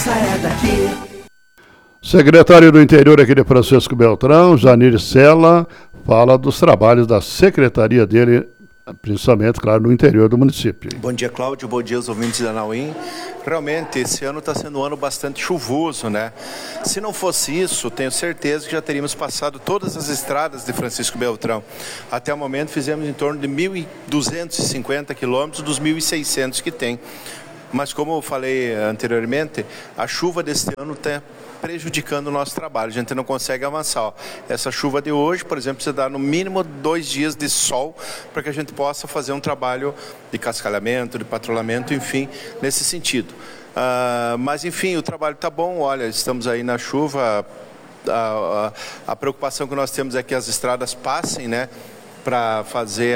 notícia é daqui. Secretário do Interior aqui de Francisco Beltrão, Janir Sela, fala dos trabalhos da secretaria dele, principalmente, claro, no interior do município. Bom dia, Cláudio. Bom dia aos ouvintes da Nauim. Realmente, esse ano está sendo um ano bastante chuvoso, né? Se não fosse isso, tenho certeza que já teríamos passado todas as estradas de Francisco Beltrão. Até o momento, fizemos em torno de 1.250 quilômetros dos 1.600 que tem. Mas, como eu falei anteriormente, a chuva deste ano está prejudicando o nosso trabalho, a gente não consegue avançar. Ó. Essa chuva de hoje, por exemplo, precisa dar no mínimo 2 dias de sol para que a gente possa fazer um trabalho de cascalhamento, de patrulhamento, enfim, nesse sentido. Mas, enfim, o trabalho está bom, olha, estamos aí na chuva, a preocupação que nós temos é que as estradas passem, né? Para fazer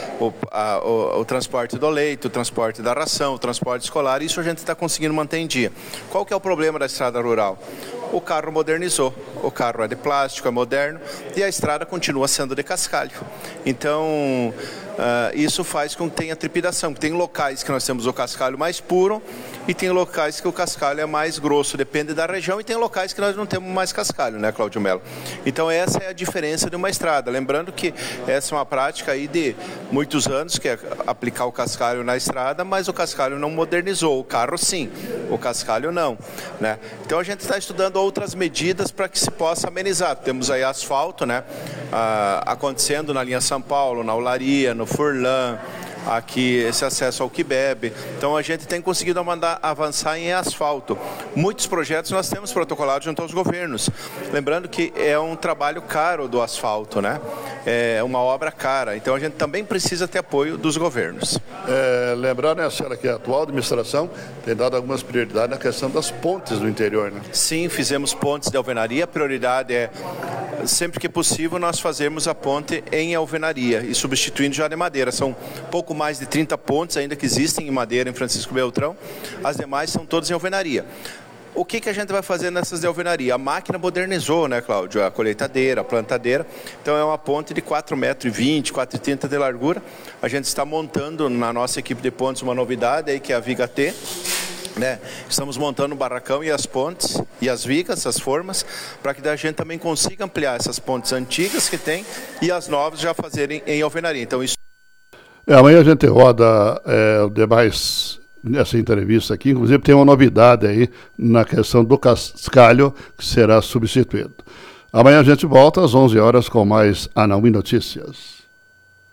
o transporte do leite, o transporte da ração, o transporte escolar, isso a gente está conseguindo manter em dia. Qual que é o problema da estrada rural? O carro modernizou, o carro é de plástico, é moderno, e a estrada continua sendo de cascalho. Então, isso faz com que tenha trepidação. Tem locais que nós temos o cascalho mais puro e tem locais que o cascalho é mais grosso, depende da região, e tem locais que nós não temos mais cascalho, né, Cláudio Melo? Então, essa é a diferença de uma estrada. Lembrando que essa é uma prática aí de muitos anos, que é aplicar o cascalho na estrada, mas o cascalho não modernizou. O carro, sim, o cascalho não, né? Então, a gente está estudando outras medidas para que se possa amenizar. Temos aí asfalto, né, acontecendo na linha São Paulo, na Olaria, no Furlan, aqui esse acesso ao Quibebe. Então a gente tem conseguido avançar em asfalto. Muitos projetos nós temos protocolados junto aos governos. Lembrando que é um trabalho caro do asfalto, né? É uma obra cara. Então a gente também precisa ter apoio dos governos. Lembrando, né, senhora, que a atual administração tem dado algumas prioridades na questão das pontes do interior, né? Sim, fizemos pontes de alvenaria. A prioridade é, sempre que possível, nós fazermos a ponte em alvenaria e substituindo já de madeira. São pouco mais de 30 pontes ainda que existem em madeira em Francisco Beltrão. As demais são todas em alvenaria. O que a gente vai fazer nessas de alvenaria? A máquina modernizou, né, Cláudio? A colheitadeira, a plantadeira. Então é uma ponte de 4,20 metros, 4,30 de largura. A gente está montando na nossa equipe de pontes uma novidade aí, que é a Viga T. Né? Estamos montando o barracão e as pontes e as vigas, as formas, para que a gente também consiga ampliar essas pontes antigas que tem e as novas já fazerem em alvenaria. Então isso. Amanhã a gente roda demais nessa entrevista aqui, inclusive tem uma novidade aí na questão do cascalho que será substituído. Amanhã a gente volta às 11 horas com mais Nauim Notícias.